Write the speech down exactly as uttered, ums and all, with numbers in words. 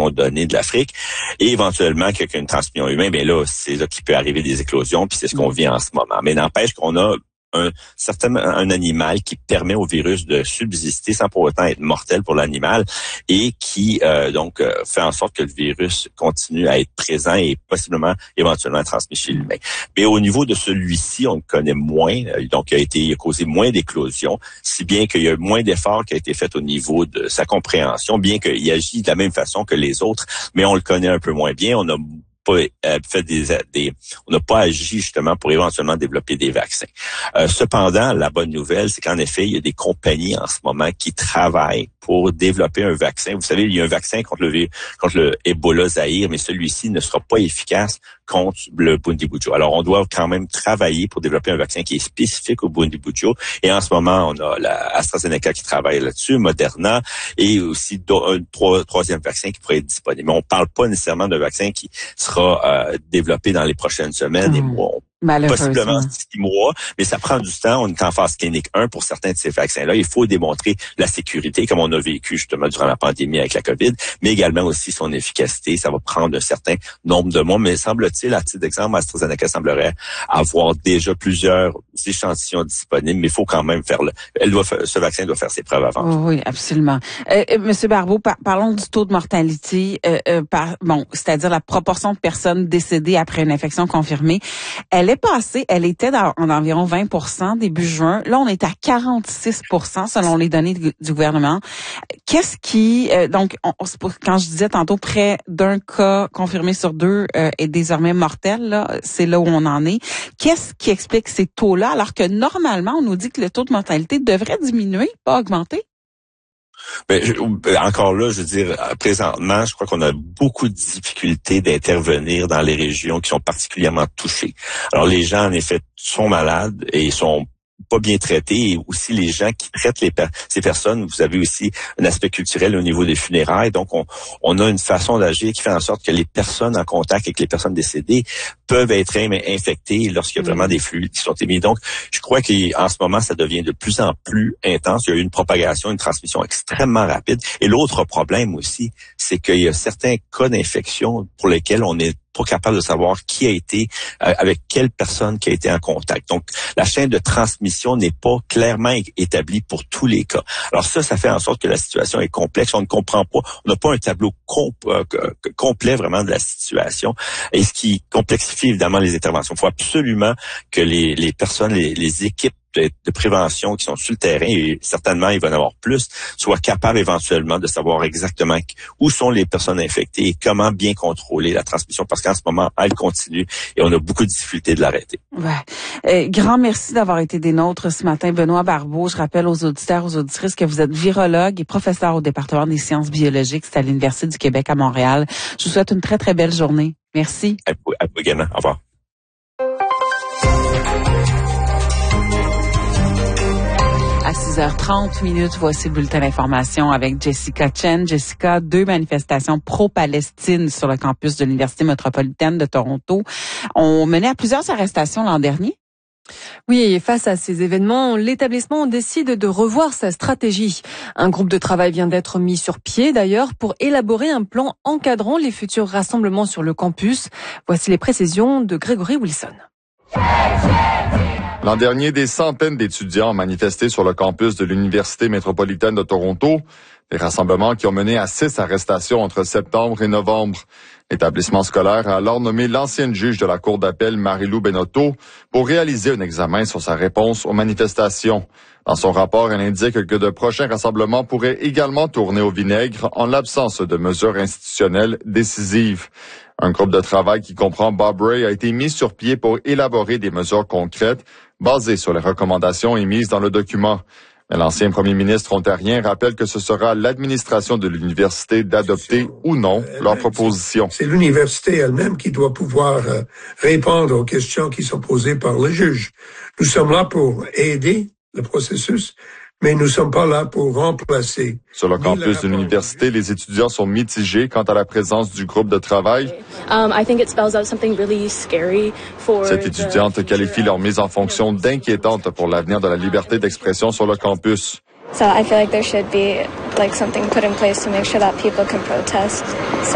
transmission donnée de l'Afrique. Et éventuellement, qu'il y a une transmission humaine, bien là, c'est là qu'il peut arriver des éclosions, puis c'est ce qu'on vit en ce moment. Mais n'empêche qu'on a un certain un animal qui permet au virus de subsister sans pour autant être mortel pour l'animal et qui euh, donc euh, fait en sorte que le virus continue à être présent et possiblement éventuellement transmis chez l'humain. Mais au niveau de celui-ci, on le connaît moins, donc il a été il a causé moins d'éclosions, si bien qu'il y a moins d'efforts qui a été fait au niveau de sa compréhension, bien qu'il agit de la même façon que les autres, mais on le connaît un peu moins bien. On a pas fait des, des on n'a pas agi justement pour éventuellement développer des vaccins. Euh, cependant, la bonne nouvelle, c'est qu'en effet, il y a des compagnies en ce moment qui travaillent pour développer un vaccin. Vous savez, il y a un vaccin contre le contre le Ebola Zaïre, mais celui-ci ne sera pas efficace contre le Bundibugyo. Alors, on doit quand même travailler pour développer un vaccin qui est spécifique au Bundibugyo. Et en ce moment, on a la AstraZeneca qui travaille là-dessus, Moderna, et aussi un trois, troisième vaccin qui pourrait être disponible. Mais on ne parle pas nécessairement d'un vaccin qui sera euh, développé dans les prochaines semaines mmh. et mois. Possiblement six mois, mais ça prend du temps. On est en phase clinique un pour certains de ces vaccins-là. Il faut démontrer la sécurité, comme on a vécu justement durant la pandémie avec la COVID, mais également aussi son efficacité. Ça va prendre un certain nombre de mois, mais semble-t-il, à titre d'exemple, AstraZeneca semblerait avoir déjà plusieurs échantillons disponibles, mais il faut quand même faire le, elle doit faire, ce vaccin doit faire ses preuves avant. Oui, absolument. Euh, Monsieur Barbeau, par, parlons du taux de mortalité, euh, euh, par, bon, c'est-à-dire la proportion de personnes décédées après une infection confirmée. Elle est passée, elle était dans, en environ vingt pour cent début juin. Là, on est à quarante-six pour cent selon les données du, du gouvernement. Qu'est-ce qui, euh, donc, on, quand je disais tantôt près d'un cas confirmé sur deux euh, est désormais mortel, là, c'est là où on en est. Qu'est-ce qui explique ces taux-là alors que normalement, on nous dit que le taux de mortalité devrait diminuer, pas augmenter? Ben, je, encore là, je veux dire, présentement, je crois qu'on a beaucoup de difficultés d'intervenir dans les régions qui sont particulièrement touchées. Alors, les gens, en effet, sont malades et sont pas bien traités, et aussi les gens qui traitent les ces personnes. Vous avez aussi un aspect culturel au niveau des funérailles. Donc, on, on a une façon d'agir qui fait en sorte que les personnes en contact avec les personnes décédées peuvent être infectées lorsqu'il y a vraiment des fluides qui sont émis. Donc, je crois qu'en ce moment, ça devient de plus en plus intense. Il y a eu une propagation, une transmission extrêmement rapide. Et l'autre problème aussi, c'est qu'il y a certains cas d'infection pour lesquels on est pas capable de savoir qui a été, euh, avec quelle personne qui a été en contact. Donc, la chaîne de transmission n'est pas clairement établie pour tous les cas. Alors ça, ça fait en sorte que la situation est complexe. On ne comprend pas, on n'a pas un tableau comp, euh, complet vraiment de la situation, et ce qui complexifie évidemment les interventions. Il faut absolument que les, les personnes, les, les équipes de, de prévention qui sont sur le terrain, et certainement il va y en avoir plus, soient capables éventuellement de savoir exactement où sont les personnes infectées et comment bien contrôler la transmission, parce qu'en ce moment, elle continue et on a beaucoup de difficultés de l'arrêter. Ouais. Euh, grand merci d'avoir été des nôtres ce matin, Benoît Barbeau. Je rappelle aux auditeurs, aux auditrices que vous êtes virologue et professeur au département des sciences biologiques, c'est à l'Université du Québec à Montréal. Je vous souhaite une très, très belle journée. Merci. À vous, à vous également. Au revoir. À six heures trente minutes, voici le bulletin d'information avec Jessica Chen. Jessica, deux manifestations pro-Palestine sur le campus de l'Université métropolitaine de Toronto ont mené à plusieurs arrestations l'an dernier. Oui, et face à ces événements, l'établissement décide de revoir sa stratégie. Un groupe de travail vient d'être mis sur pied, d'ailleurs, pour élaborer un plan encadrant les futurs rassemblements sur le campus. Voici les précisions de Grégory Wilson. L'an dernier, des centaines d'étudiants ont manifesté sur le campus de l'Université métropolitaine de Toronto. Des rassemblements qui ont mené à six arrestations entre septembre et novembre. L'établissement scolaire a alors nommé l'ancienne juge de la Cour d'appel, Marie-Lou Benotto, pour réaliser un examen sur sa réponse aux manifestations. Dans son rapport, elle indique que de prochains rassemblements pourraient également tourner au vinaigre en l'absence de mesures institutionnelles décisives. Un groupe de travail qui comprend Bob Ray a été mis sur pied pour élaborer des mesures concrètes basées sur les recommandations émises dans le document. Mais l'ancien premier ministre ontarien rappelle que ce sera l'administration de l'université d'adopter ou non leurs propositions. C'est l'université elle-même qui doit pouvoir euh, répondre aux questions qui sont posées par le juge. Nous sommes là pour aider le processus, mais nous ne sommes pas là pour remplacer. Sur le campus de l'université, les étudiants sont mitigés quant à la présence du groupe de travail. Um, I think it spells out something really scary for Cette étudiante qualifie leur mise en fonction d'inquiétante pour l'avenir de la liberté d'expression sur le campus. So I feel like there should be like something put in place to make sure that people can protest.